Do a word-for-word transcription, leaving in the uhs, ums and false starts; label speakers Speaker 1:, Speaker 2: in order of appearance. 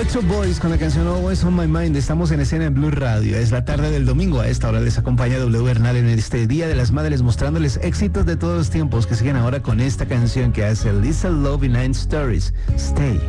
Speaker 1: Pet Shop Boys con la canción Always on My Mind. Estamos en escena en Blue Radio. Es la tarde del domingo. A esta hora les acompaña W Bernal en este Día de las Madres, mostrándoles éxitos de todos los tiempos que siguen ahora con esta canción que hace Lisa Love y Nine Stories. Stay.